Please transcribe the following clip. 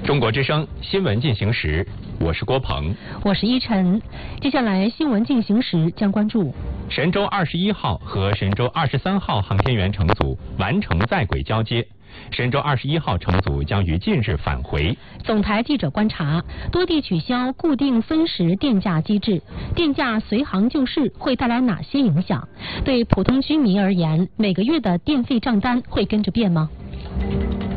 中国之声新闻进行时，我是郭鹏， 我是依晨。接下来新闻进行时将关注神舟21号和神舟23号航天员乘组完成在轨交接。神舟21号乘组将于近日返回。 总台记者观察，多地取消固定分时电价机制，电价随行就市会带来哪些影响？对普通居民而言，每个月的电费账单会跟着变吗？